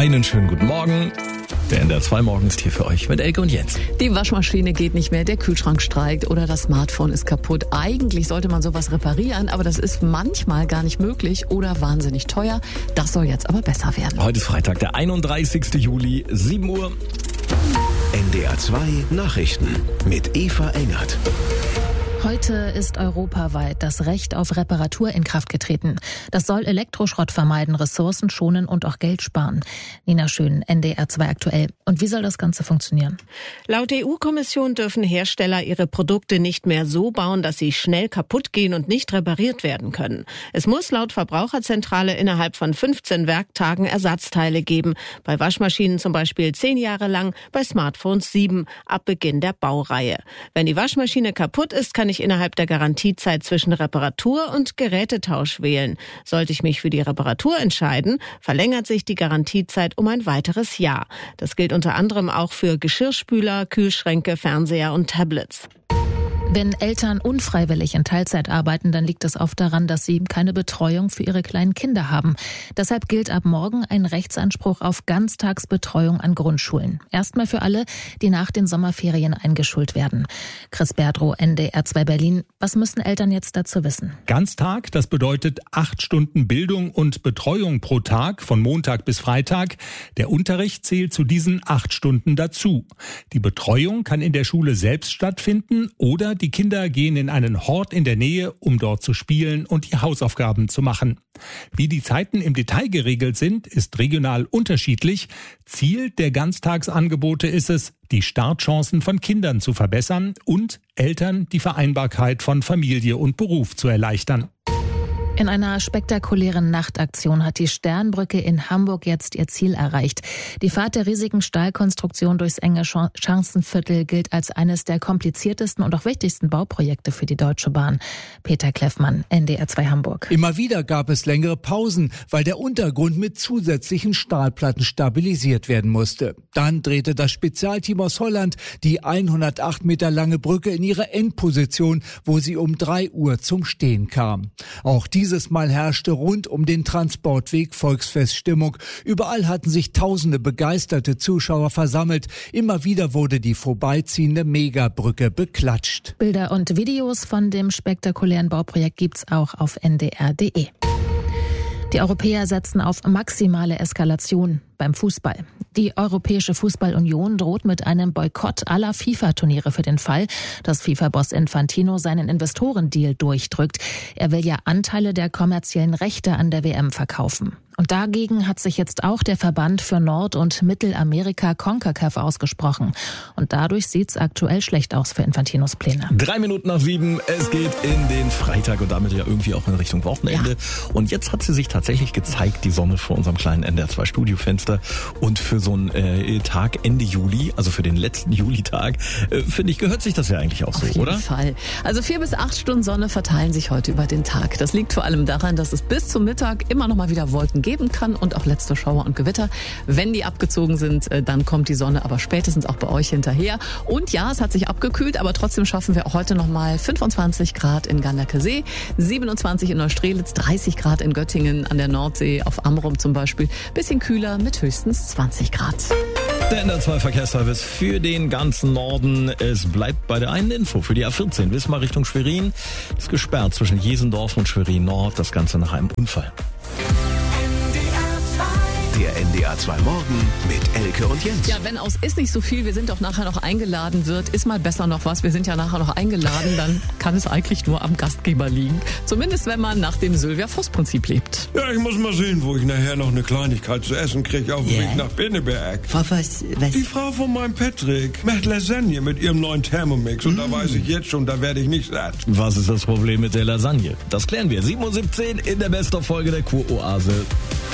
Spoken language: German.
Einen schönen guten Morgen. Der NDR 2 Morgen ist hier für euch mit Elke und Jens. Die Waschmaschine geht nicht mehr, der Kühlschrank streikt oder das Smartphone ist kaputt. Eigentlich sollte man sowas reparieren, aber das ist manchmal gar nicht möglich oder wahnsinnig teuer. Das soll jetzt aber besser werden. Heute ist Freitag, der 31. Juli, 7 Uhr. NDR 2 Nachrichten mit Eva Engert. Heute ist europaweit das Recht auf Reparatur in Kraft getreten. Das soll Elektroschrott vermeiden, Ressourcen schonen und auch Geld sparen. Nina Schön, NDR 2 aktuell. Und wie soll das Ganze funktionieren? Laut EU-Kommission dürfen Hersteller ihre Produkte nicht mehr so bauen, dass sie schnell kaputt gehen und nicht repariert werden können. Es muss laut Verbraucherzentrale innerhalb von 15 Werktagen Ersatzteile geben. Bei Waschmaschinen zum Beispiel 10 Jahre lang, bei Smartphones 7 ab Beginn der Baureihe. Wenn die Waschmaschine kaputt ist, kann ich innerhalb der Garantiezeit zwischen Reparatur und Gerätetausch wählen. Sollte ich mich für die Reparatur entscheiden, verlängert sich die Garantiezeit um ein weiteres Jahr. Das gilt unter anderem auch für Geschirrspüler, Kühlschränke, Fernseher und Tablets. Wenn Eltern unfreiwillig in Teilzeit arbeiten, dann liegt es oft daran, dass sie keine Betreuung für ihre kleinen Kinder haben. Deshalb gilt ab morgen ein Rechtsanspruch auf Ganztagsbetreuung an Grundschulen. Erstmal für alle, die nach den Sommerferien eingeschult werden. Chris Berdrow, NDR 2 Berlin. Was müssen Eltern jetzt dazu wissen? Ganztag, das bedeutet 8 Stunden Bildung und Betreuung pro Tag, von Montag bis Freitag. Der Unterricht zählt zu diesen 8 Stunden dazu. Die Betreuung kann in der Schule selbst stattfinden oder die Kinder gehen in einen Hort in der Nähe, um dort zu spielen und die Hausaufgaben zu machen. Wie die Zeiten im Detail geregelt sind, ist regional unterschiedlich. Ziel der Ganztagsangebote ist es, die Startchancen von Kindern zu verbessern und Eltern die Vereinbarkeit von Familie und Beruf zu erleichtern. In einer spektakulären Nachtaktion hat die Sternbrücke in Hamburg jetzt ihr Ziel erreicht. Die Fahrt der riesigen Stahlkonstruktion durchs enge Schanzenviertel gilt als eines der kompliziertesten und auch wichtigsten Bauprojekte für die Deutsche Bahn. Peter Kleffmann, NDR 2 Hamburg. Immer wieder gab es längere Pausen, weil der Untergrund mit zusätzlichen Stahlplatten stabilisiert werden musste. Dann drehte das Spezialteam aus Holland die 108 Meter lange Brücke in ihre Endposition, wo sie um 3 Uhr zum Stehen kam. Auch dieses Mal herrschte rund um den Transportweg Volksfeststimmung. Überall hatten sich tausende begeisterte Zuschauer versammelt. Immer wieder wurde die vorbeiziehende Megabrücke beklatscht. Bilder und Videos von dem spektakulären Bauprojekt gibt's auch auf ndr.de. Die Europäer setzen auf maximale Eskalation beim Fußball. Die Europäische Fußballunion droht mit einem Boykott aller FIFA-Turniere für den Fall, dass FIFA-Boss Infantino seinen Investorendeal durchdrückt. Er will ja Anteile der kommerziellen Rechte an der WM verkaufen. Und dagegen hat sich jetzt auch der Verband für Nord- und Mittelamerika CONCACAF ausgesprochen. Und dadurch sieht's aktuell schlecht aus für Infantinos Pläne. 3 Minuten nach 7, es geht in den Freitag und damit ja irgendwie auch in Richtung Wochenende. Ja. Und jetzt hat sie sich tatsächlich gezeigt, die Sonne vor unserem kleinen NDR 2 Studiofenster. Und für so einen Tag Ende Juli, also für den letzten Julitag, finde ich, gehört sich das ja eigentlich auch so, oder? Auf jeden Fall. Also 4 bis 8 Stunden Sonne verteilen sich heute über den Tag. Das liegt vor allem daran, dass es bis zum Mittag immer noch mal wieder Wolken geben kann und auch letzte Schauer und Gewitter. Wenn die abgezogen sind, dann kommt die Sonne aber spätestens auch bei euch hinterher. Und ja, es hat sich abgekühlt, aber trotzdem schaffen wir auch heute noch mal 25 Grad in Ganderkesee, 27 in Neustrelitz, 30 Grad in Göttingen an der Nordsee, auf Amrum zum Beispiel. Bisschen kühler mit höchstens 20 Grad. Der NDR 2 Verkehrsservice für den ganzen Norden. Es bleibt bei der einen Info für die A14. Wismar Richtung Schwerin ist gesperrt zwischen Jesendorf und Schwerin Nord. Das Ganze nach einem Unfall. Der NDR 2 Morgen mit Elke und Jens. Ja, wenn aus ist nicht so viel, wir sind auch nachher noch eingeladen wird, ist mal besser noch was. Wir sind ja nachher noch eingeladen, dann kann es eigentlich nur am Gastgeber liegen. Zumindest wenn man nach dem Sylvia-Voss-Prinzip lebt. Ja, ich muss mal sehen, wo ich nachher noch eine Kleinigkeit zu essen kriege auf dem Weg nach Pinneberg. Frau Voss, was? Die Frau von meinem Patrick macht Lasagne mit ihrem neuen Thermomix und da weiß ich jetzt schon, da werde ich nicht satt. Was ist das Problem mit der Lasagne? Das klären wir. 7:17 in der Best-of-Folge der Kuroase.